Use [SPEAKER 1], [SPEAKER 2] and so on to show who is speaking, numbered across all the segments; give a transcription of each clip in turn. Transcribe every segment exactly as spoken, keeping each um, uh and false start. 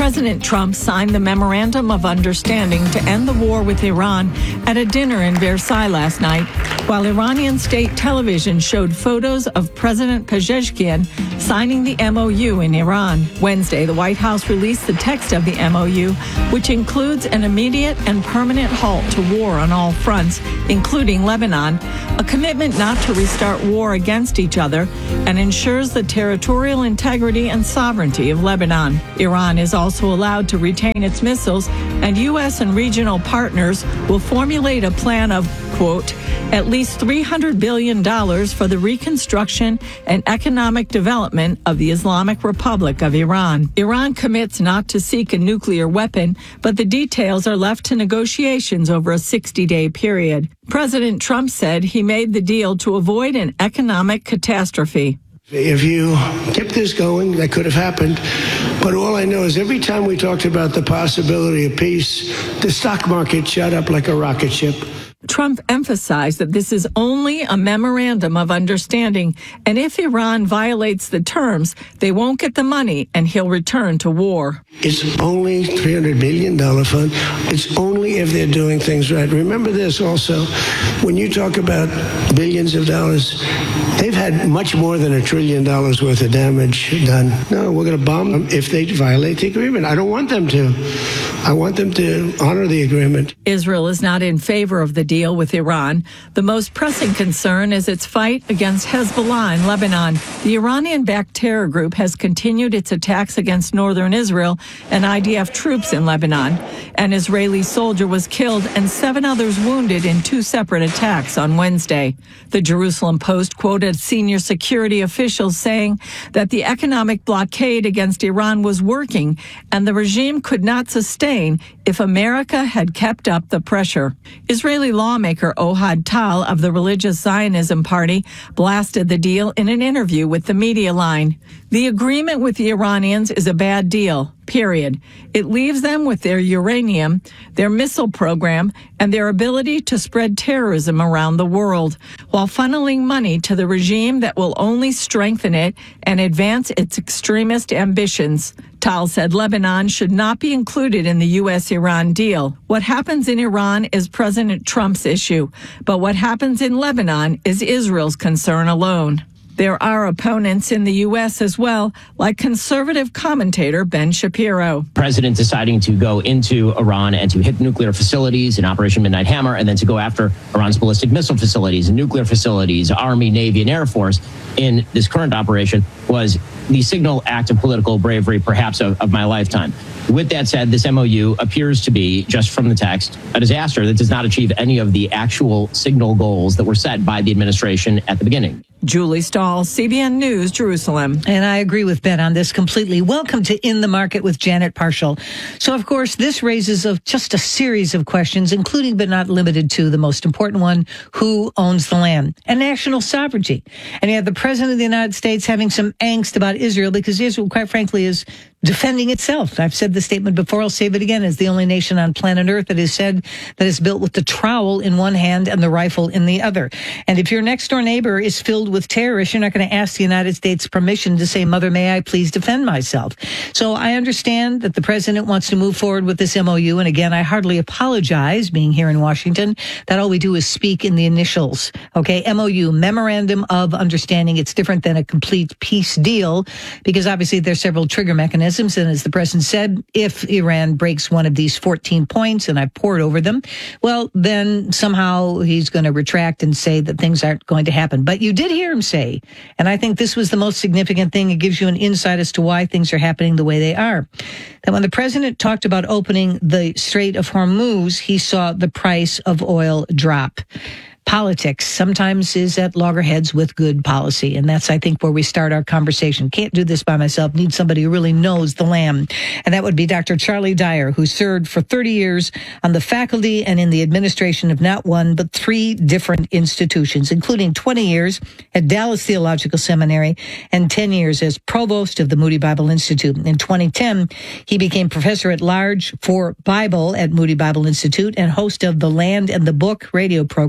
[SPEAKER 1] President Trump signed the Memorandum of Understanding to end the war with Iran at a dinner in Versailles last night, while Iranian state television showed photos of President Pezeshkian signing the M O U in Iran. Wednesday, the White House released the text of the M O U, which includes an immediate and permanent halt to war on all fronts, including Lebanon, a commitment not to restart war against each other, and ensures the territorial integrity and sovereignty of Lebanon. Iran is also allowed to retain its missiles, and U S and regional partners will formulate a plan of, quote, at least three hundred billion dollars for the reconstruction and economic development of the Islamic Republic of Iran. Iran commits not to seek a nuclear weapon, but the details are left to negotiations over a sixty-day period. President Trump said he made the deal to avoid an economic catastrophe.
[SPEAKER 2] If you kept this going, that could have happened. But all I know is every time we talked about the possibility of peace, the stock market shot up like a rocket ship.
[SPEAKER 1] Trump emphasized that this is only a memorandum of understanding, and if Iran violates the terms, they won't get the money and he'll return to war.
[SPEAKER 2] It's only three hundred million dollars fund. It's only if they're doing things right. Remember this also, when you talk about billions of dollars, they've had much more than a trillion dollars worth of damage done. No, we're going to bomb them if they violate the agreement. I don't want them to. I want them to honor the agreement.
[SPEAKER 1] Israel is not in favor of the deal with Iran. The most pressing concern is its fight against Hezbollah in Lebanon. The Iranian-backed terror group has continued its attacks against northern Israel and I D F troops in Lebanon. An Israeli soldier was killed and seven others wounded in two separate attacks on Wednesday. The Jerusalem Post quoted senior security officials saying that the economic blockade against Iran was working and the regime could not sustain if America had kept up the pressure. Israeli lawmaker Ohad Tal of the Religious Zionism Party blasted the deal in an interview with the Media Line. The agreement with the Iranians is a bad deal, period. It leaves them with their uranium, their missile program, and their ability to spread terrorism around the world, while funneling money to the regime that will only strengthen it and advance its extremist ambitions. Tal said Lebanon should not be included in the U S Iran deal. What happens in Iran is President Trump's issue, but what happens in Lebanon is Israel's concern alone. There are opponents in the U S as well, like conservative commentator Ben Shapiro.
[SPEAKER 3] President deciding to go into Iran and to hit nuclear facilities in Operation Midnight Hammer, and then to go after Iran's ballistic missile facilities and nuclear facilities, Army, Navy, and Air Force in this current operation was the signal act of political bravery, perhaps of, of my lifetime. With that said, this M O U appears to be, just from the text, a disaster that does not achieve any of the actual signal goals that were set by the administration at the beginning.
[SPEAKER 1] Julie Stahl, C B N News, Jerusalem.
[SPEAKER 4] And I agree with Ben on this completely. Welcome to In the Market with Janet Parshall. So, of course, this raises a, just a series of questions, including but not limited to the most important one, who owns the land and national sovereignty. And you have the President of the United States having some angst about Israel because Israel, quite frankly, is defending itself. I've said the statement before, I'll say it again, as the only nation on planet Earth that is said that is built with the trowel in one hand and the rifle in the other. And if your next door neighbor is filled with terrorists, you're not going to ask the United States permission to say, Mother, may I please defend myself? So I understand that the president wants to move forward with this M O U. And again, I hardly apologize being here in Washington that all we do is speak in the initials. Okay. M O U, Memorandum of Understanding. It's different than a complete peace deal because obviously there's several trigger mechanisms. And as the president said, if Iran breaks one of these fourteen points, and I poured over them, well, then somehow he's going to retract and say that things aren't going to happen. But you did hear him say, and I think this was the most significant thing, it gives you an insight as to why things are happening the way they are, that when the president talked about opening the Strait of Hormuz, he saw the price of oil drop. Politics sometimes is at loggerheads with good policy. And that's, I think, where we start our conversation. Can't do this by myself. Need somebody who really knows the land. And that would be Doctor Charlie Dyer, who served for thirty years on the faculty and in the administration of not one, but three different institutions, including twenty years at Dallas Theological Seminary and ten years as provost of the Moody Bible Institute. In twenty ten, he became professor at large for Bible at Moody Bible Institute and host of the Land and the Book radio program.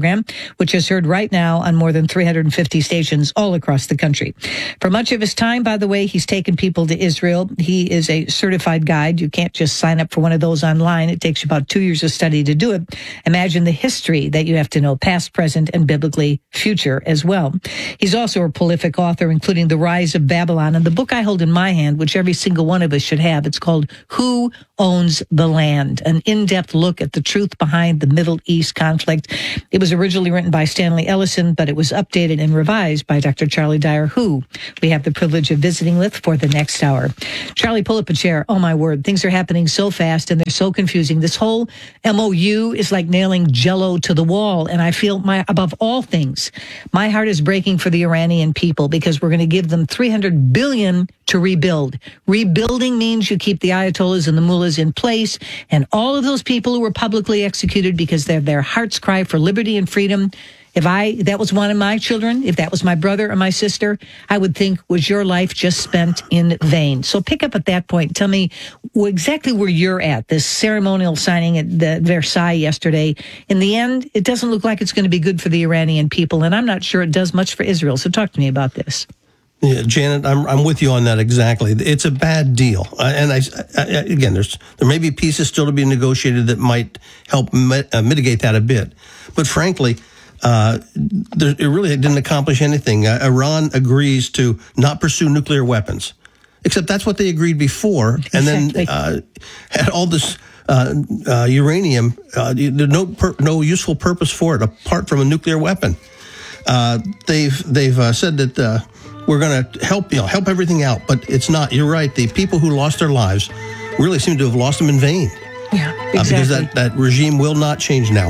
[SPEAKER 4] which is heard right now on more than three hundred fifty stations all across the country. For much of his time, by the way, he's taken people to Israel. He is a certified guide. You can't just sign up for one of those online. It takes you about two years of study to do it. Imagine the history that you have to know, past, present, and biblically future as well. He's also a prolific author, including The Rise of Babylon, and the book I hold in my hand, which every single one of us should have. It's called Who Owns the Land? An in-depth look at the truth behind the Middle East conflict. It was originally written by Stanley Ellison, but it was updated and revised by Doctor Charlie Dyer, who we have the privilege of visiting with for the next hour. Charlie, pull up a chair. Oh, my word. Things are happening so fast and they're so confusing. This whole M O U is like nailing Jell-O to the wall. And I feel, my above all things, my heart is breaking for the Iranian people, because we're going to give them three hundred billion dollars to rebuild. Rebuilding means you keep the Ayatollahs and the mullahs in place, and all of those people who were publicly executed because they're their heart's cry for liberty and freedom. If I, that was one of my children, if that was my brother or my sister, I would think, was your life just spent in vain? So pick up at that point. Tell me exactly where you're at. This ceremonial signing at the Versailles yesterday. In the end, it doesn't look like it's going to be good for the Iranian people, and I'm not sure it does much for Israel. So talk to me about this.
[SPEAKER 5] Yeah, Janet, I'm I'm with you on that exactly. It's a bad deal, uh, and I, I again, there's there may be pieces still to be negotiated that might help mit, uh, mitigate that a bit, but frankly, uh, there, it really didn't accomplish anything. Uh, Iran agrees to not pursue nuclear weapons, except that's what they agreed before, and
[SPEAKER 4] exactly.
[SPEAKER 5] then uh, had all this uh, uh, uranium. Uh, there's no per, no useful purpose for it apart from a nuclear weapon. Uh, they've they've uh, said that. Uh, We're going to help, you know, help everything out, but it's not. You're right. The people who lost their lives really seem to have lost them in vain.
[SPEAKER 4] Yeah, exactly.
[SPEAKER 5] Uh, because that, that regime will not change now.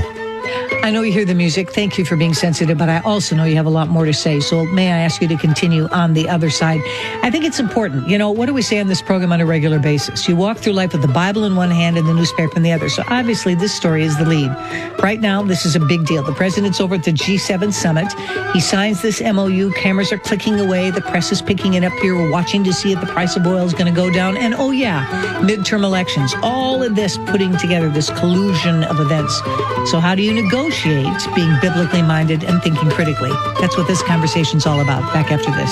[SPEAKER 4] I know you hear the music. Thank you for being sensitive, but I also know you have a lot more to say. So may I ask you to continue on the other side? I think it's important. You know, what do we say on this program on a regular basis? You walk through life with the Bible in one hand and the newspaper in the other. So obviously this story is the lead. Right now, this is a big deal. The president's over at the G seven summit. He signs this M O U. Cameras are clicking away. The press is picking it up here. We're watching to see if the price of oil is going to go down. And oh yeah, midterm elections. All of this putting together this collusion of events. So how do you negotiate being biblically minded and thinking critically? That's what this conversation's all about. Back after this.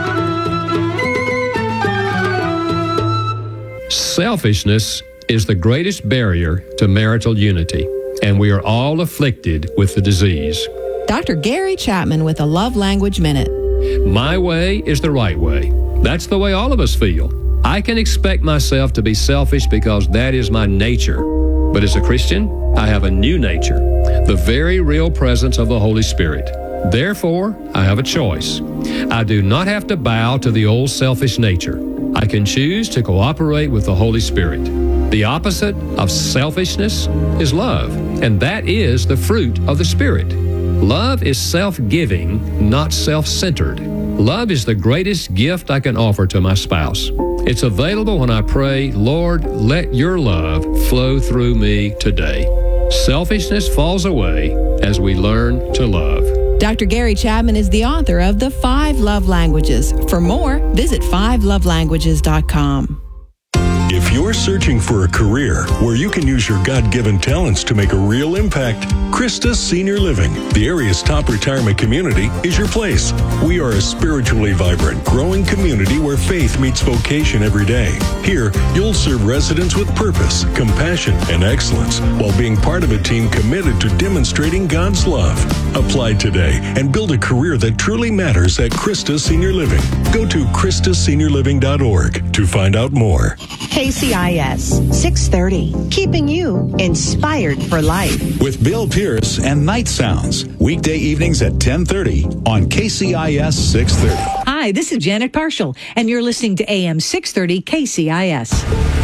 [SPEAKER 6] Selfishness is the greatest barrier to marital unity, and we are all afflicted with the disease.
[SPEAKER 7] Doctor Gary Chapman with a Love Language Minute.
[SPEAKER 6] My way is the right way. That's the way all of us feel. I can expect myself to be selfish because that is my nature. But as a Christian, I have a new nature, the very real presence of the Holy Spirit. Therefore, I have a choice. I do not have to bow to the old selfish nature. I can choose to cooperate with the Holy Spirit. The opposite of selfishness is love, and that is the fruit of the Spirit. Love is self-giving, not self-centered. Love is the greatest gift I can offer to my spouse. It's available when I pray, Lord, let your love flow through me today. Selfishness falls away as we learn to love.
[SPEAKER 7] Doctor Gary Chapman is the author of The Five Love Languages. For more, visit five love languages dot com.
[SPEAKER 8] If you're searching for a career where you can use your God-given talents to make a real impact, Christus Senior Living, the area's top retirement community, is your place. We are a spiritually vibrant, growing community where faith meets vocation every day. Here, you'll serve residents with purpose, compassion, and excellence while being part of a team committed to demonstrating God's love. Apply today and build a career that truly matters at Christus Senior Living. Go to christus senior living dot org to find out more.
[SPEAKER 9] K C I S six thirty, keeping you inspired for life.
[SPEAKER 10] With Bill Pierce and Night Sounds, weekday evenings at ten thirty on K C I S six thirty.
[SPEAKER 4] Hi, this is Janet Parshall, and you're listening to A M six thirty K C I S.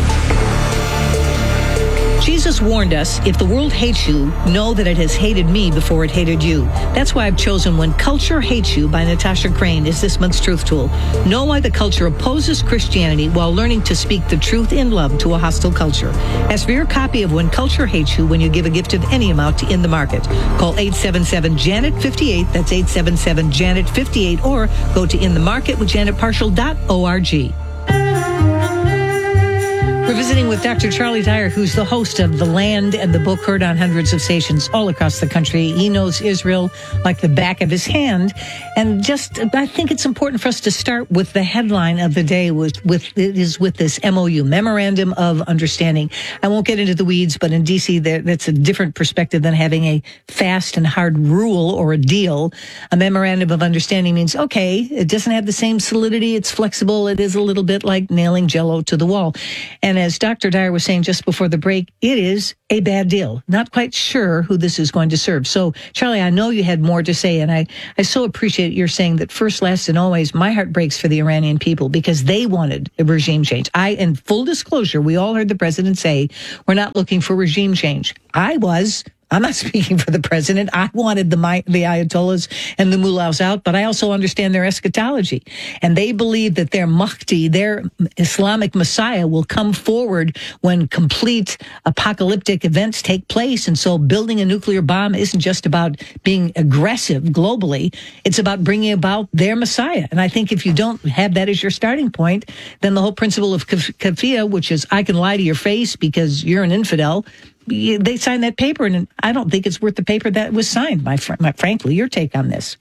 [SPEAKER 4] Jesus warned us, if the world hates you, know that it has hated me before it hated you. That's why I've chosen When Culture Hates You by Natasha Crane as this month's truth tool. Know why the culture opposes Christianity while learning to speak the truth in love to a hostile culture. Ask for your copy of When Culture Hates You when you give a gift of any amount to In the Market. Call eight seven seven, Janet fifty-eight, that's eight seven seven, Janet fifty-eight, or go to in the market with janet parshall dot org. We're visiting with with Doctor Charlie Dyer, who's the host of The Land and the book heard on hundreds of stations all across the country. He knows Israel like the back of his hand. And just, I think it's important for us to start with the headline of the day, with, with it is with this M O U, Memorandum of Understanding. I won't get into the weeds, but in D C, there, that's a different perspective than having a fast and hard rule or a deal. A Memorandum of Understanding means, okay, it doesn't have the same solidity, it's flexible, it is a little bit like nailing Jell-O to the wall. And as Doctor Dyer was saying just before the break, it is a bad deal. Not quite sure who this is going to serve. So, Charlie, I know you had more to say, and I, I so appreciate your saying that first, last, and always, my heart breaks for the Iranian people because they wanted a regime change. I, in full disclosure, we all heard the president say, we're not looking for regime change. I was. I'm not speaking for the president. I wanted the the Ayatollahs and the mullahs out, but I also understand their eschatology. And they believe that their Mahdi, their Islamic Messiah, will come forward when complete apocalyptic events take place. And so building a nuclear bomb isn't just about being aggressive globally. It's about bringing about their Messiah. And I think if you don't have that as your starting point, then the whole principle of kafia, which is I can lie to your face because you're an infidel, they signed that paper, and I don't think it's worth the paper that was signed, my, fr- my frankly. Your take on this?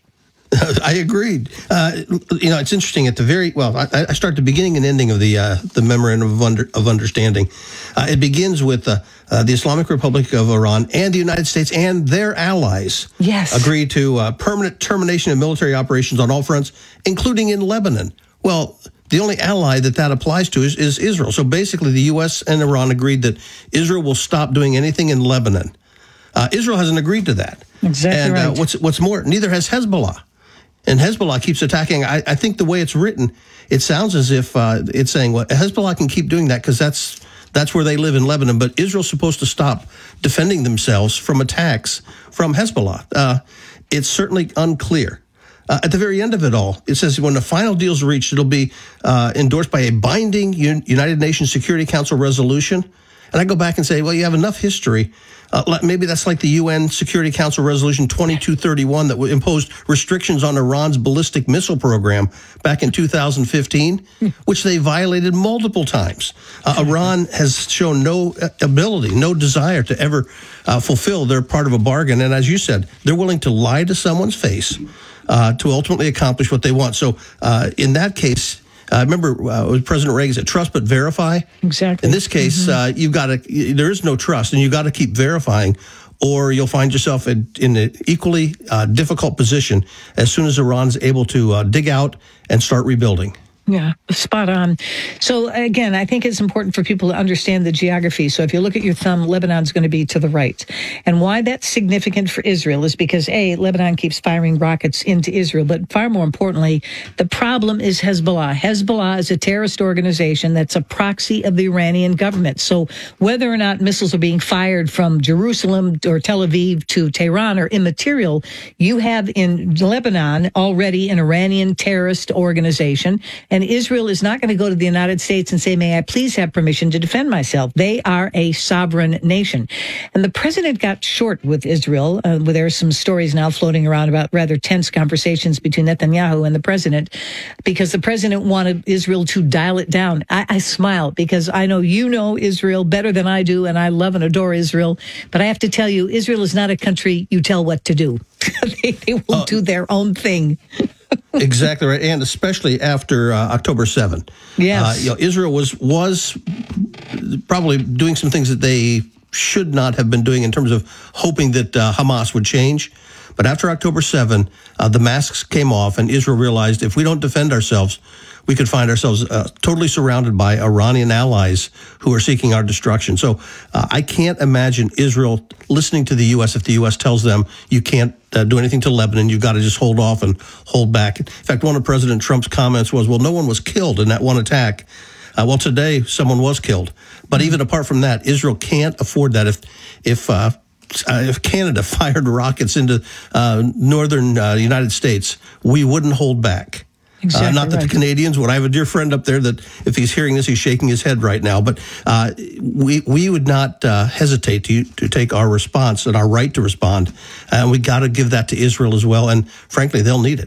[SPEAKER 5] I agreed. Uh, you know, it's interesting. At the very well, I, I start the beginning and ending of the uh, the memorandum of, under, of understanding. Uh, it begins with uh, uh, the Islamic Republic of Iran and the United States and their allies.
[SPEAKER 4] Yes,
[SPEAKER 5] agree to uh, permanent termination of military operations on all fronts, including in Lebanon. Well, the only ally that that applies to is, is Israel. So basically, the U S and Iran agreed that Israel will stop doing anything in Lebanon. Uh, Israel hasn't agreed to that.
[SPEAKER 4] Exactly
[SPEAKER 5] and,
[SPEAKER 4] right.
[SPEAKER 5] Uh, what's what's more, neither has Hezbollah. And Hezbollah keeps attacking. I, I think the way it's written, it sounds as if uh, it's saying, well, Hezbollah can keep doing that because that's that's where they live in Lebanon. But Israel's supposed to stop defending themselves from attacks from Hezbollah. Uh, it's certainly unclear. Uh, at the very end of it all, it says when the final deal is reached, it'll be uh, endorsed by a binding Un- United Nations Security Council resolution. And I go back and say, well, you have enough history. Uh, maybe that's like the U N Security Council Resolution twenty-two thirty-one that imposed restrictions on Iran's ballistic missile program back in two thousand fifteen, which they violated multiple times. Uh, Iran has shown no ability, no desire to ever uh, fulfill their part of a bargain. And as you said, they're willing to lie to someone's face Uh, to ultimately accomplish what they want. So uh, in that case, I uh, remember uh, President Reagan said, trust but verify.
[SPEAKER 4] Exactly.
[SPEAKER 5] In this case, mm-hmm. uh, you've got to, there is no trust, and you've got to keep verifying, or you'll find yourself in, in an equally uh, difficult position as soon as Iran's able to uh, dig out and start rebuilding.
[SPEAKER 4] Yeah, spot on. So again, I think it's important for people to understand the geography. So if you look at your thumb, Lebanon's going to be to the right. And why that's significant for Israel is because, A, Lebanon keeps firing rockets into Israel. But far more importantly, the problem is Hezbollah. Hezbollah is a terrorist organization that's a proxy of the Iranian government. So whether or not missiles are being fired from Jerusalem or Tel Aviv to Tehran are immaterial. You have in Lebanon already an Iranian terrorist organization. And Israel is not going to go to the United States and say, may I please have permission to defend myself? They are a sovereign nation. And the president got short with Israel. Uh, there are some stories now floating around about rather tense conversations between Netanyahu and the president because the president wanted Israel to dial it down. I, I smile because I know you know Israel better than I do, and I love and adore Israel. But I have to tell you, Israel is not a country you tell what to do. they, they will uh, do their own thing.
[SPEAKER 5] Exactly right, and especially after uh, October seventh.
[SPEAKER 4] Yes.
[SPEAKER 5] Uh, you know, Israel was was probably doing some things that they should not have been doing in terms of hoping that uh, Hamas would change. But after October seventh, uh, the masks came off, and Israel realized if we don't defend ourselves, we could find ourselves uh, totally surrounded by Iranian allies who are seeking our destruction. So uh, I can't imagine Israel listening to the U S if the U S tells them you can't uh, do anything to Lebanon. You've got to just hold off and hold back. In fact, one of President Trump's comments was, well, no one was killed in that one attack. Uh, well, today someone was killed. But even apart from that, Israel can't afford that. If if uh, uh, if Canada fired rockets into uh, northern uh, United States, we wouldn't hold back.
[SPEAKER 4] Exactly
[SPEAKER 5] uh, not that
[SPEAKER 4] right.
[SPEAKER 5] the Canadians would. I have a dear friend up there that if he's hearing this, he's shaking his head right now. But uh, we we would not uh, hesitate to to take our response and our right to respond. And we got to give that to Israel as well. And frankly, they'll need it.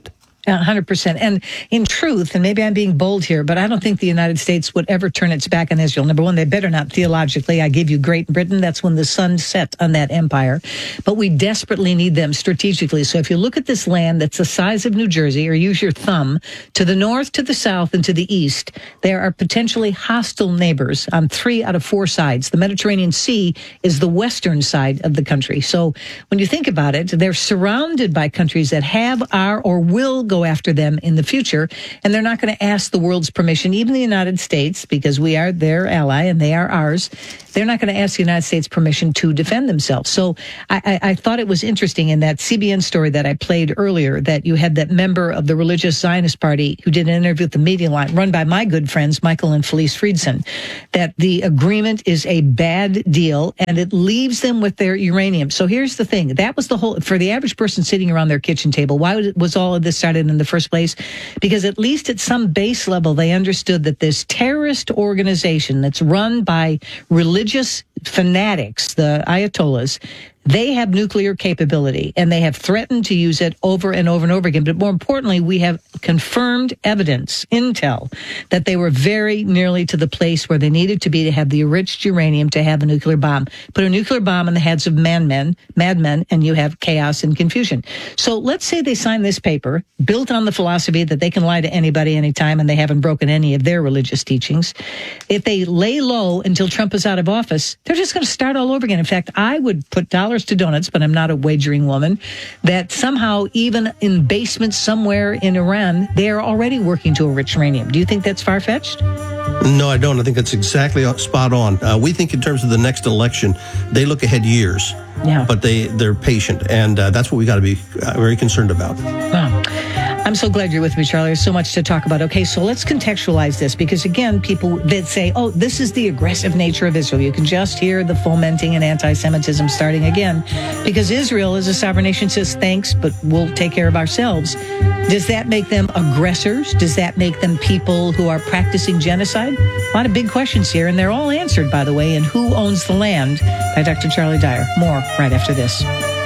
[SPEAKER 4] one hundred percent. And in truth, and maybe I'm being bold here, but I don't think the United States would ever turn its back on Israel. Number one, they better not theologically. I gave you Great Britain. That's when the sun set on that empire. But we desperately need them strategically. So if you look at this land that's the size of New Jersey, or use your thumb, to the north, to the south, and to the east, there are potentially hostile neighbors on three out of four sides. The Mediterranean Sea is the western side of the country. So when you think about it, they're surrounded by countries that have, are, or will go after them in the future, and they're not going to ask the world's permission, even the United States, because we are their ally and they are ours. They're not going to ask the United States permission to defend themselves. So I, I, I thought it was interesting in that C B N story that I played earlier that you had that member of the Religious Zionist Party who did an interview with the Media Line, run by my good friends Michael and Felice Friedson, that the agreement is a bad deal and it leaves them with their uranium. So here's the thing. That was the whole, for the average person sitting around their kitchen table, why was all of this started in the first place? Because at least at some base level, they understood that this terrorist organization that's run by religious fanatics, the Ayatollahs, they have nuclear capability, and they have threatened to use it over and over and over again. But more importantly, we have confirmed evidence, intel, that they were very nearly to the place where they needed to be to have the enriched uranium to have a nuclear bomb. Put a nuclear bomb in the heads of madmen, madmen, and you have chaos and confusion. So let's say they sign this paper, built on the philosophy that they can lie to anybody anytime, and they haven't broken any of their religious teachings. If they lay low until Trump is out of office, they're just going to start all over again. In fact, I would put dollars to donuts, but I'm not a wagering woman, that somehow even in basements somewhere in Iran, they are already working to enrich uranium. Do you think that's far-fetched?
[SPEAKER 5] No, I don't. I think that's exactly spot on. Uh, we think in terms of the next election, they look ahead years,
[SPEAKER 4] yeah.
[SPEAKER 5] but they, they're patient, and uh, that's what we got to be uh, very concerned about.
[SPEAKER 4] Wow. I'm so glad you're with me, Charlie. There's so much to talk about. Okay, so let's contextualize this, because, again, people that say, oh, this is the aggressive nature of Israel. You can just hear the fomenting and anti-Semitism starting again, because Israel as a sovereign nation says, thanks, but we'll take care of ourselves. Does that make them aggressors? Does that make them people who are practicing genocide? A lot of big questions here, and they're all answered, by the way, in Who Owns the Land by Doctor Charlie Dyer. More right after this.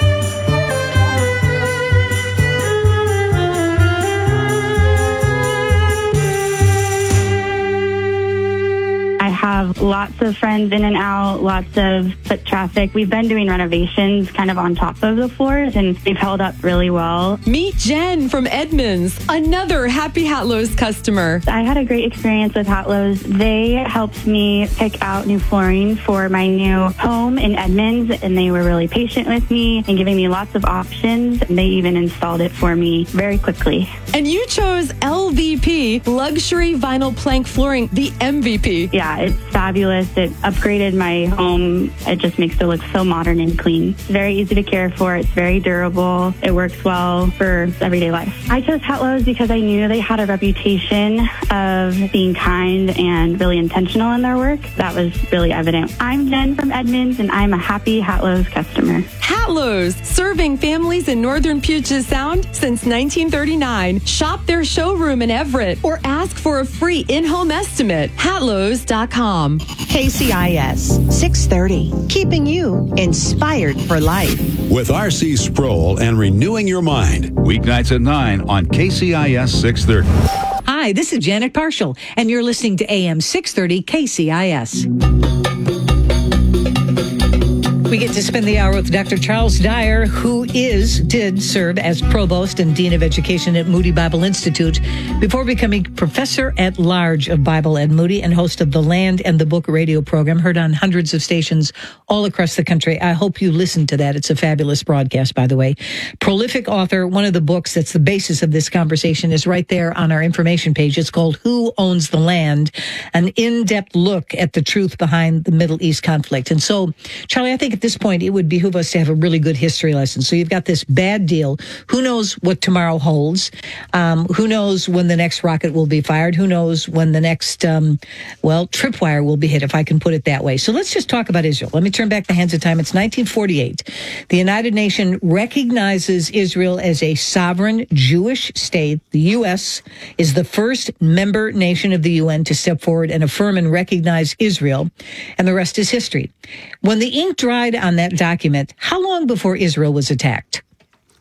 [SPEAKER 11] Have lots of friends in and out, lots of foot traffic. We've been doing renovations kind of on top of the floors, and they've held up really well.
[SPEAKER 12] Meet Jen from Edmonds, another Happy Hatlows customer.
[SPEAKER 11] I had a great experience with Hatlows. They helped me pick out new flooring for my new home in Edmonds, and they were really patient with me and giving me lots of options. They even installed it for me very quickly.
[SPEAKER 12] And you chose L V P, Luxury Vinyl Plank Flooring, the M V P.
[SPEAKER 11] Yeah, it's fabulous. It upgraded my home. It just makes it look so modern and clean. It's very easy to care for. It's very durable. It works well for everyday life. I chose Hatlows because I knew they had a reputation of being kind and really intentional in their work. That was really evident. I'm Jen from Edmonds, and I'm a happy Hatlows customer.
[SPEAKER 12] Hatlows, serving families in northern Puget Sound since nineteen thirty-nine. Shop their showroom in Everett or ask for a free in-home estimate. Hatlows dot com.
[SPEAKER 9] K C I S six thirty, keeping you inspired for life.
[SPEAKER 10] With R C Sproul and Renewing Your Mind. Weeknights at nine on K C I S six thirty.
[SPEAKER 4] Hi, this is Janet Parshall, and you're listening to A M six thirty K C I S. We get to spend the hour with Doctor Charles Dyer, who is, did serve as Provost and Dean of Education at Moody Bible Institute before becoming Professor at Large of Bible at Moody and host of the Land and the Book radio program, heard on hundreds of stations all across the country. I hope you listened to that. It's a fabulous broadcast, by the way. Prolific author. One of the books that's the basis of this conversation is right there on our information page. It's called Who Owns the Land? An in-depth look at the truth behind the Middle East conflict. And so, Charlie, I think at this point, it would behoove us to have a really good history lesson. So you've got this bad deal. Who knows what tomorrow holds? Um, who knows when the next rocket will be fired? Who knows when the next, um, well, tripwire will be hit, if I can put it that way. So let's just talk about Israel. Let me turn back the hands of time. It's nineteen forty-eight. The United Nations recognizes Israel as a sovereign Jewish state. The U S is the first member nation of the U N to step forward and affirm and recognize Israel. And the rest is history. When the ink dried on that document, how long before Israel was attacked?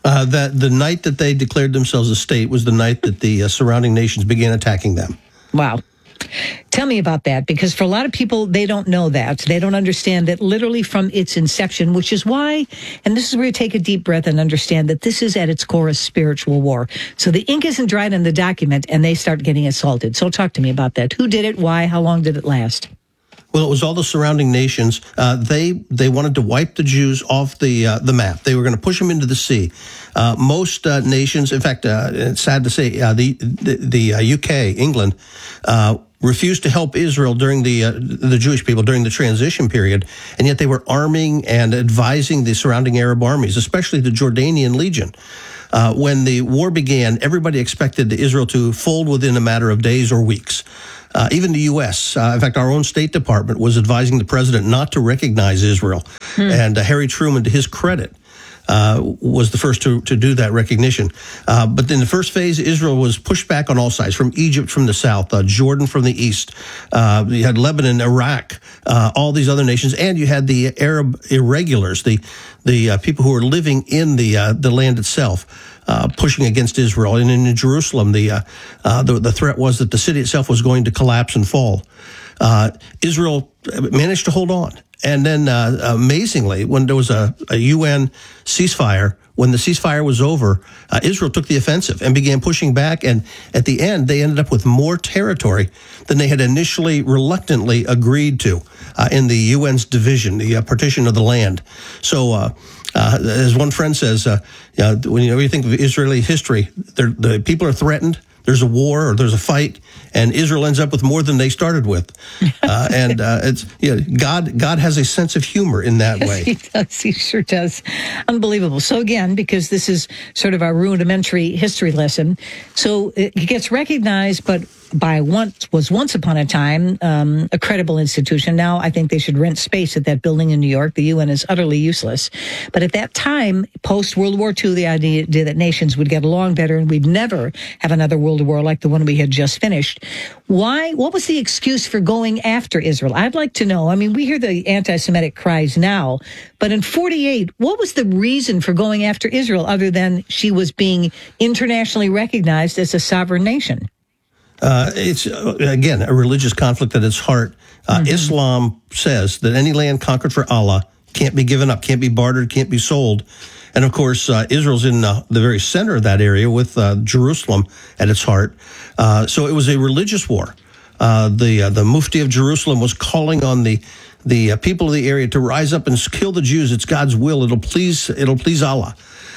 [SPEAKER 5] Uh, that the night that they declared themselves a state was the night that the uh, surrounding nations began attacking them.
[SPEAKER 4] Wow. Tell me about that, because for a lot of people, they don't know that. They don't understand that literally from its inception, which is why, and this is where you take a deep breath and understand that this is at its core a spiritual war. So the ink isn't dried in the document and they start getting assaulted. So talk to me about that. Who did it? Why? How long did it last?
[SPEAKER 5] Well, it was all the surrounding nations. Uh, they they wanted to wipe the Jews off the uh, the map. They were going to push them into the sea. Uh, most uh, nations, in fact, uh, it's sad to say, uh, the the, the uh, U K, England, uh, refused to help Israel during the uh, the Jewish people during the transition period, and yet they were arming and advising the surrounding Arab armies, especially the Jordanian Legion. Uh, when the war began, everybody expected Israel to fold within a matter of days or weeks. Uh, even the U S, uh, in fact, our own State Department was advising the president not to recognize Israel. Hmm. And uh, Harry Truman, to his credit, uh, was the first to, to do that recognition. Uh, but in the first phase, Israel was pushed back on all sides, from Egypt from the south, uh, Jordan from the east. Uh, you had Lebanon, Iraq, uh, all these other nations, and you had the Arab irregulars, the the uh, people who were living in the uh, the land itself. Uh, pushing against Israel. And in Jerusalem, the, uh, uh, the the threat was that the city itself was going to collapse and fall. Uh, Israel managed to hold on. And then, uh, amazingly, when there was a, a U N ceasefire, when the ceasefire was over, uh, Israel took the offensive and began pushing back. And at the end, they ended up with more territory than they had initially reluctantly agreed to uh, in the U N's division, the uh, partition of the land. So, uh, Uh, as one friend says, uh, you know, when you, know, you think of Israeli history, the people are threatened, there's a war or there's a fight, and Israel ends up with more than they started with. Uh, and uh, it's you know, God God has a sense of humor in that
[SPEAKER 4] yes,
[SPEAKER 5] way.
[SPEAKER 4] He does. He sure does. Unbelievable. So again, because this is sort of our rudimentary history lesson, so it gets recognized, but by once was once upon a time um, a credible institution. Now I think they should rent space at that building in New York. The U N is utterly useless. But at that time, post World War Two, the idea that nations would get along better and we'd never have another world war like the one we had just finished. Why? What was the excuse for going after Israel? I'd like to know. I mean, we hear the anti-Semitic cries now, but in forty-eight, what was the reason for going after Israel other than she was being internationally recognized as a sovereign nation?
[SPEAKER 5] Uh, it's, uh, again, a religious conflict at its heart. Uh, mm-hmm. Islam says that any land conquered for Allah can't be given up, can't be bartered, can't be sold. And, of course, uh, Israel's in uh, the very center of that area with uh, Jerusalem at its heart. Uh, so it was a religious war. Uh, the uh, the Mufti of Jerusalem was calling on the the uh, people of the area to rise up and kill the Jews. It's God's will. It'll please it'll please Allah.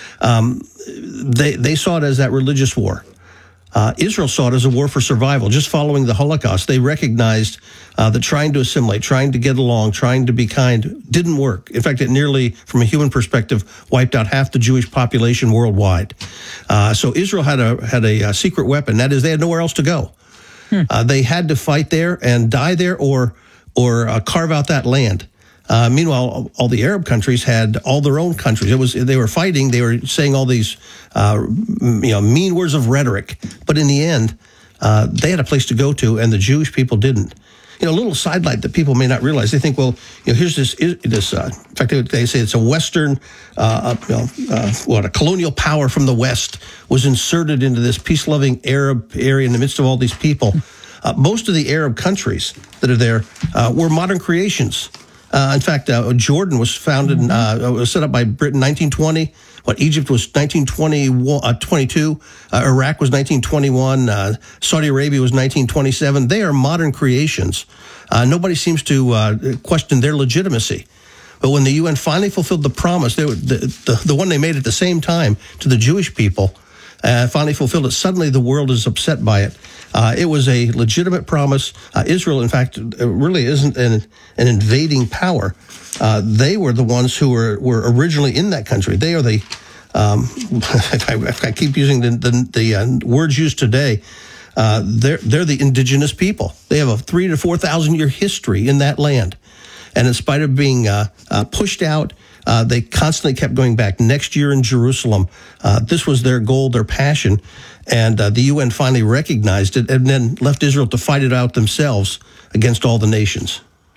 [SPEAKER 5] Um, they they saw it as that religious war. Uh, Israel saw it as a war for survival. Just following the Holocaust, they recognized uh, that trying to assimilate, trying to get along, trying to be kind didn't work. In fact, it nearly, from a human perspective, wiped out half the Jewish population worldwide. Uh, so Israel had a had a, a secret weapon. That is, they had nowhere else to go. Hmm. Uh, they had to fight there and die there, or or uh, carve out that land. Uh, meanwhile, all the Arab countries had all their own countries. It was they were fighting. They were saying all these, uh, you know, mean words of rhetoric. But in the end, uh, they had a place to go to, and the Jewish people didn't. You know, a little sidelight that people may not realize. They think, well, you know, here's this. This, uh, in fact, they say it's a Western, uh, you know, uh, what a colonial power from the West was inserted into this peace-loving Arab area in the midst of all these people. Uh, most of the Arab countries that are there uh, were modern creations. Uh, in fact, uh, Jordan was founded, uh, was set up by Britain in nineteen twenty. What Egypt was nineteen twenty-two. Uh, Iraq was nineteen twenty-one. Uh, Saudi Arabia was nineteen twenty-seven. They are modern creations. Uh, nobody seems to uh, question their legitimacy. But when the U N finally fulfilled the promise, they were, the, the the one they made at the same time to the Jewish people, uh, finally fulfilled it. Suddenly, the world is upset by it. Uh, it was a legitimate promise. Uh, Israel, in fact, really isn't an, an invading power. Uh, they were the ones who were, were originally in that country. They are the, um, if, I, if I keep using the, the, the uh, words used today, uh, they're, they're the indigenous people. They have a three to four thousand year history in that land. And in spite of being uh, uh, pushed out, uh, they constantly kept going back. Next year in Jerusalem, uh, this was their goal, their passion. And uh, the U N finally recognized it and then left Israel to fight it out themselves against all the nations.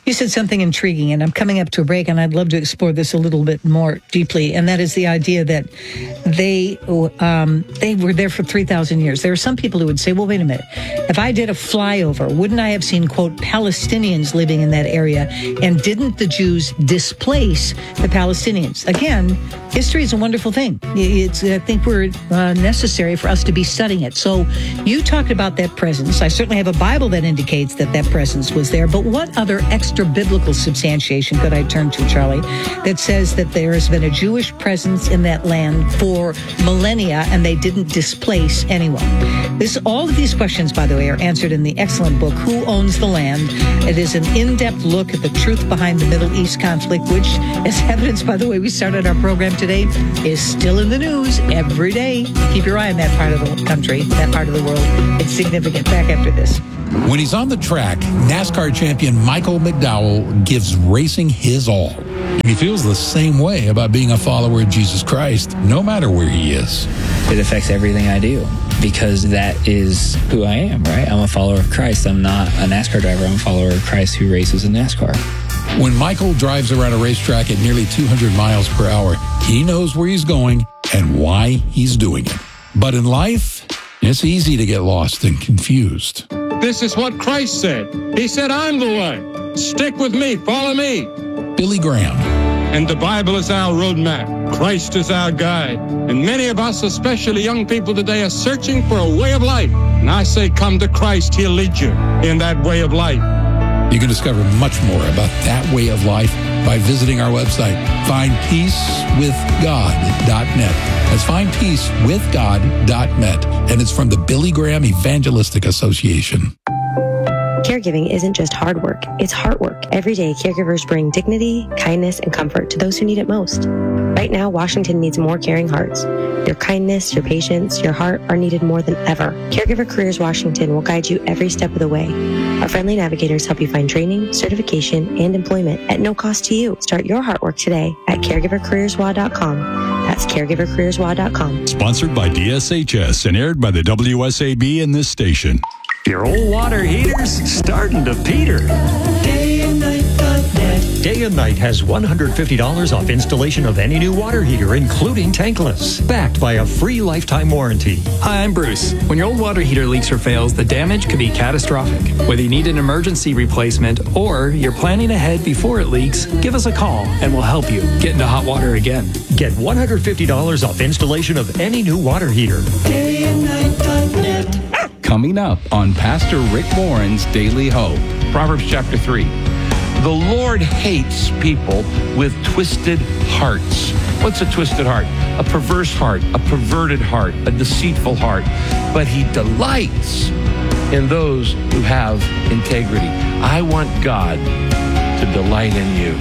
[SPEAKER 4] You said something intriguing, and I'm coming up to a break, and I'd love to explore this a little bit more deeply, and that is the idea that they um, they were there for three thousand years. There are some people who would say, well, wait a minute. If I did a flyover, wouldn't I have seen, quote, Palestinians living in that area, and didn't the Jews displace the Palestinians? Again, history is a wonderful thing. It's, I think we're uh, necessary for us to be studying it. So you talked about that presence. I certainly have a Bible that indicates that that presence was there, but what other extra biblical substantiation could I turn to, Charlie, that says that there has been a Jewish presence in that land for millennia and they didn't displace anyone? This, all of these questions, by the way, are answered in the excellent book, Who Owns the Land? It is an in-depth look at the truth behind the Middle East conflict, which, as evidenced by the way we started our program today, is still in the news every day. Keep your eye on that part of the country, that part of the world. It's significant. Back after this.
[SPEAKER 13] When he's on the track, NASCAR champion Michael McDowell gives racing his all. He feels the same way about being a follower of Jesus Christ, no matter where he is.
[SPEAKER 14] It affects everything I do because that is who I am, right? I'm a follower of Christ. I'm not a NASCAR driver. I'm a follower of Christ who races in NASCAR.
[SPEAKER 13] When Michael drives around a racetrack at nearly two hundred miles per hour, he knows where he's going and why he's doing it. But in life, it's easy to get lost and confused.
[SPEAKER 15] This is what Christ said. He said, I'm the one. Stick with me. Follow me.
[SPEAKER 13] Billy Graham.
[SPEAKER 15] And the Bible is our roadmap. Christ is our guide. And many of us, especially young people today, are searching for a way of life. And I say, come to Christ. He'll lead you in that way of life.
[SPEAKER 13] You can discover much more about that way of life by visiting our website, find peace with god dot net. That's find peace with god dot net. And it's from the Billy Graham Evangelistic Association.
[SPEAKER 16] Caregiving isn't just hard work, it's heart work. Every day, caregivers bring dignity, kindness, and comfort to those who need it most. Right now, Washington needs more caring hearts. Your kindness, your patience, your heart are needed more than ever. Caregiver Careers Washington will guide you every step of the way. Our friendly navigators help you find training, certification, and employment at no cost to you. Start your heart work today at caregiver careers w a dot com. That's caregiver careers w a dot com.
[SPEAKER 8] Sponsored by D S H S and aired by the W S A B in this station.
[SPEAKER 17] Your old water heater's starting to peter. Day and Night dot net. Day and Night has one hundred fifty dollars off installation of any new water heater, including tankless, backed by a free lifetime warranty.
[SPEAKER 18] Hi, I'm Bruce. When your old water heater leaks or fails, the damage could be catastrophic. Whether you need an emergency replacement or you're planning ahead before it leaks, give us a call and we'll help you get into hot water again.
[SPEAKER 17] Get one hundred fifty dollars off installation of any new water heater. Day and Night dot net.
[SPEAKER 19] Coming up on Pastor Rick Warren's Daily Hope.
[SPEAKER 20] Proverbs chapter three. The Lord hates people with twisted hearts. What's a twisted heart? A perverse heart, a perverted heart, a deceitful heart. But he delights in those who have integrity. I want God to delight in you.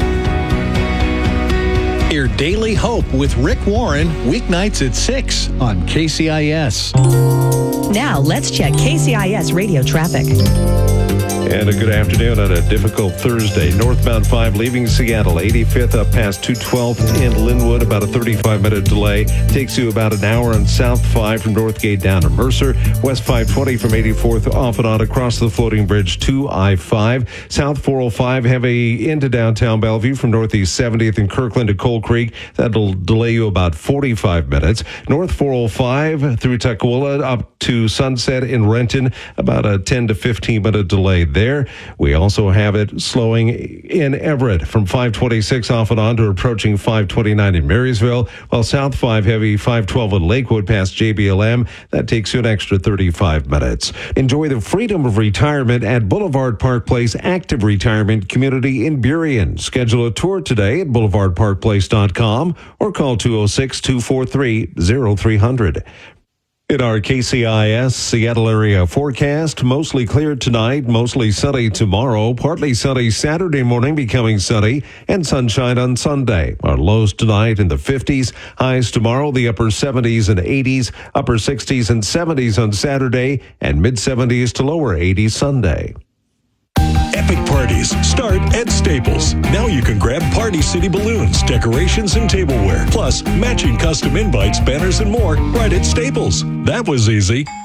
[SPEAKER 21] Hear Daily Hope with Rick Warren, weeknights at six on K C I S.
[SPEAKER 9] Now let's check K C I S radio traffic.
[SPEAKER 22] And a good afternoon on a difficult Thursday. Northbound five leaving Seattle, eighty-fifth up past two twelfth in Linwood, about a thirty-five minute delay. Takes you about an hour on South five from Northgate down to Mercer. West five twenty from eighty-fourth off and on across the floating bridge to I five. South four oh five heavy into downtown Bellevue from Northeast seventieth in Kirkland to Coal Creek. That'll delay you about forty-five minutes. North four oh five through Tukwila up to Sunset in Renton, about a ten to fifteen minute delay there. We also have it slowing in Everett from five twenty-six off and on to approaching five twenty-nine in Marysville, while South five heavy five twelve in Lakewood past J B L M. That takes you an extra thirty-five minutes. Enjoy the freedom of retirement at Boulevard Park Place Active Retirement Community in Burien. Schedule a tour today at boulevard park place dot com or call two oh six, two four three, oh three hundred. In our K C I S Seattle area forecast, mostly clear tonight, mostly sunny tomorrow, partly sunny Saturday morning, becoming sunny, and sunshine on Sunday. Our lows tonight in the fifties, highs tomorrow, the upper seventies and eighties, upper sixties and seventies on Saturday, and mid-seventies to lower eighties Sunday.
[SPEAKER 8] Epic parties start at Staples. Now you can grab Party City balloons, decorations, and tableware, plus matching custom invites, banners, and more right at Staples. That was easy.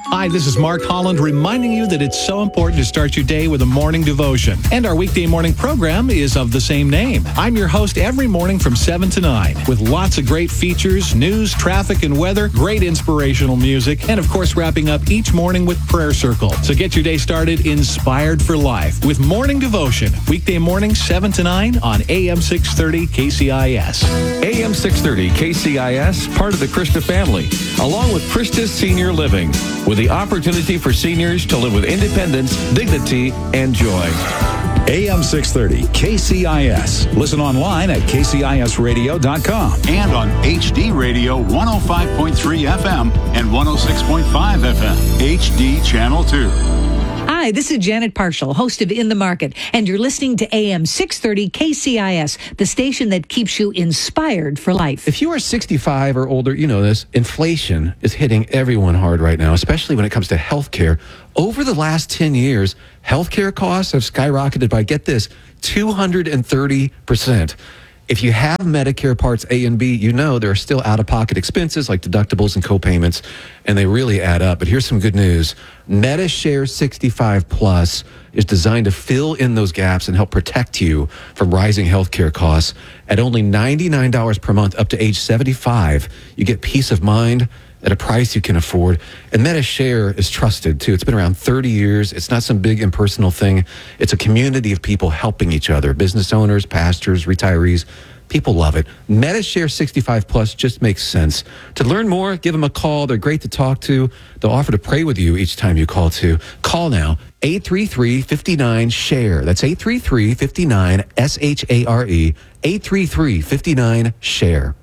[SPEAKER 21] Hi, this is Mark Holland reminding you that it's so important to start your day with a morning devotion. And our weekday morning program is of the same name. I'm your host every morning from seven to nine with lots of great features, news, traffic, and weather, great inspirational music, and of course wrapping up each morning with Prayer Circle. So get your day started inspired for life with morning devotion. Weekday morning seven to nine on A M six thirty K C I S.
[SPEAKER 2] A M six thirty K C I S, part of the Krista family, along with Krista Senior Living, with the opportunity for seniors to live with independence, dignity, and joy.
[SPEAKER 10] A M six thirty K C I S. Listen online at K C I S radio dot com
[SPEAKER 3] and on H D Radio one oh five point three F M and one oh six point five F M. H D Channel two.
[SPEAKER 4] Hi, this is Janet Parshall, host of In the Market, and you're listening to A M six thirty K C I S, the station that keeps you inspired for life.
[SPEAKER 23] If you are sixty-five or older, you know this, inflation is hitting everyone hard right now, especially when it comes to health care. Over the last ten years, healthcare costs have skyrocketed by, get this, two hundred thirty percent. If you have Medicare Parts A and B, you know there are still out-of-pocket expenses like deductibles and co-payments, and they really add up. But here's some good news. MediShare sixty-five Plus is designed to fill in those gaps and help protect you from rising healthcare costs. At only ninety-nine dollars per month up to age seventy-five, you get peace of mind at a price you can afford. And MediShare is trusted, too. It's been around thirty years. It's not some big impersonal thing. It's a community of people helping each other, business owners, pastors, retirees. People love it. MediShare sixty-five Plus just makes sense. To learn more, give them a call. They're great to talk to. They'll offer to pray with you each time you call, too. Call now, eight three three, five nine, S H A R E. That's eight three three, five nine, S H A R E, eight three three, five nine, S H A R E.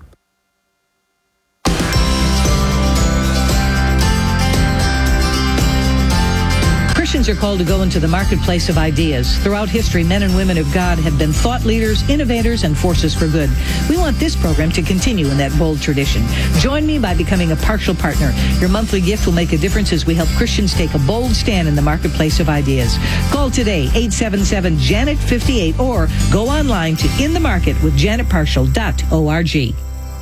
[SPEAKER 4] Christians are called to go into the marketplace of ideas. Throughout history, men and women of God have been thought leaders, innovators, and forces for good. We want this program to continue in that bold tradition. Join me by becoming a partial partner. Your monthly gift will make a difference as we help Christians take a bold stand in the marketplace of ideas. Call today, eight seven seven, Janet fifty-eight, or go online to in the market with janet parshall dot org.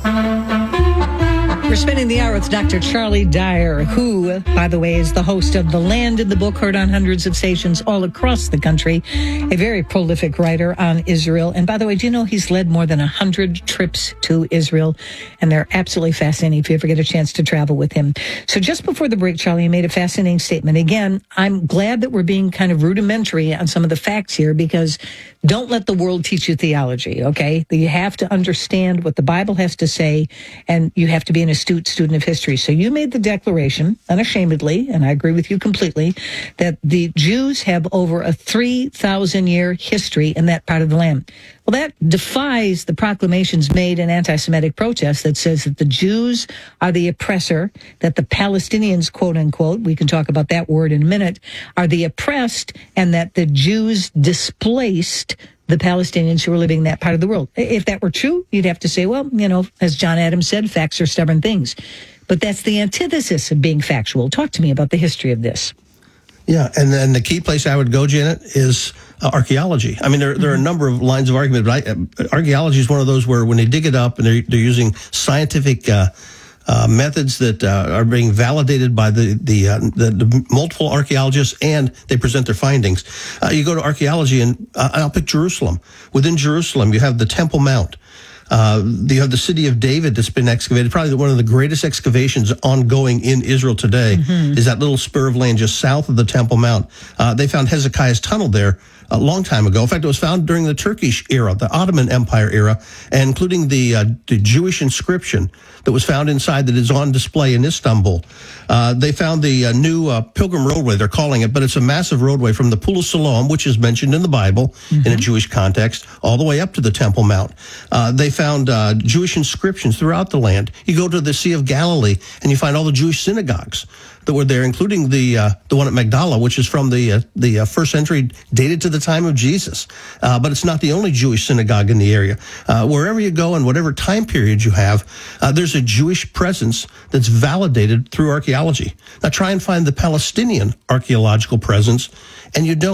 [SPEAKER 4] We're spending the hour with Doctor Charlie Dyer, who, by the way, is the host of The Land in the Book, heard on hundreds of stations all across the country, a very prolific writer on Israel. And by the way, do you know he's led more than one hundred trips to Israel? And they're absolutely fascinating if you ever get a chance to travel with him. So just before the break, Charlie, you made a fascinating statement. Again, I'm glad that we're being kind of rudimentary on some of the facts here, because don't let the world teach you theology, okay? You have to understand what the Bible has to say, and you have to be an astute student of history. So you made the declaration, unashamedly, and I agree with you completely, that the Jews have over a three thousand year history in that part of the land. Well, that defies the proclamations made in anti-Semitic protests that says that the Jews are the oppressor, that the Palestinians, quote unquote, we can talk about that word in a minute, are the oppressed, and that the Jews displaced the Palestinians who were living in that part of the world. If that were true, you'd have to say, well, you know, as John Adams said, facts are stubborn things. But that's the antithesis of being factual. Talk to me about the history of this.
[SPEAKER 5] Yeah, and then the key place I would go, Janet, is uh, archaeology. I mean, there, there are a number of lines of argument, but I, uh, archaeology is one of those where when they dig it up and they're, they're using scientific uh, uh, methods that uh, are being validated by the the, uh, the the multiple archaeologists, and they present their findings. Uh, you go to archaeology, and uh, I'll pick Jerusalem. Within Jerusalem, you have the Temple Mount. Uh, you have the city of David that's been excavated. Probably one of the greatest excavations ongoing in Israel today mm-hmm. is that little spur of land just south of the Temple Mount. Uh, they found Hezekiah's tunnel there a long time ago. In fact, it was found during the Turkish era, the Ottoman Empire era, and including the, uh, the Jewish inscription that was found inside that is on display in Istanbul. Uh, they found the uh, new uh, Pilgrim Roadway, they're calling it, but it's a massive roadway from the Pool of Siloam, which is mentioned in the Bible mm-hmm. in a Jewish context, all the way up to the Temple Mount. Uh, they found uh, Jewish inscriptions throughout the land. You go to the Sea of Galilee, and you find all the Jewish synagogues that were there, including the uh, the one at Magdala, which is from the uh, the uh, first century, dated to the time of Jesus. Uh, but it's not the only Jewish synagogue in the area. Uh, wherever you go and whatever time period you have, uh, there's a Jewish presence that's validated through archaeology. Now try and find the Palestinian archaeological presence, and you don't.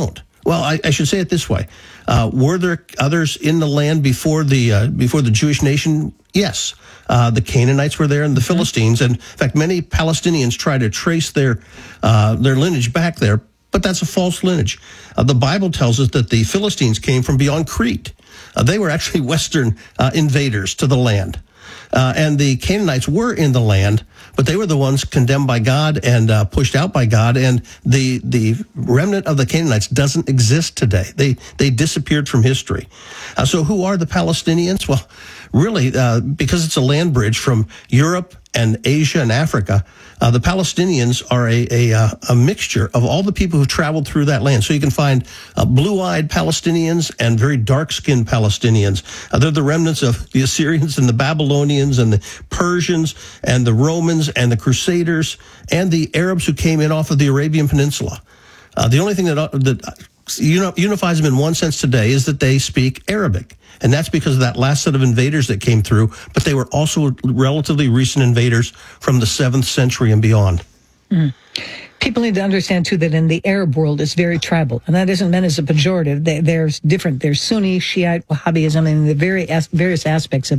[SPEAKER 5] Well, I, I should say it this way. Uh, were there others in the land before the uh, before the Jewish nation? Yes. Uh, the Canaanites were there and the Philistines. And in fact, many Palestinians try to trace their uh, their lineage back there, but that's a false lineage. Uh, the Bible tells us that the Philistines came from beyond Crete. Uh, they were actually Western uh, invaders to the land. Uh, and the Canaanites were in the land, but they were the ones condemned by God and uh, pushed out by God. And the the remnant of the Canaanites doesn't exist today. They they disappeared from history. Uh, so who are the Palestinians? Well, really, uh, because it's a land bridge from Europe and Asia and Africa, uh, the Palestinians are a, a, uh, a mixture of all the people who traveled through that land. So you can find uh, blue-eyed Palestinians and very dark-skinned Palestinians. Uh, they're the remnants of the Assyrians and the Babylonians and the Persians and the Romans and the Crusaders and the Arabs who came in off of the Arabian Peninsula. Uh, the only thing that, uh, that unifies them in one sense today is that they speak Arabic. And that's because of that last set of invaders that came through, but they were also relatively recent invaders from the seventh century and beyond.
[SPEAKER 4] Mm. People need to understand, too, that in the Arab world, it's very tribal. And that isn't meant as a pejorative. There's different. There's Sunni, Shiite, Wahhabism, and the very as- various aspects of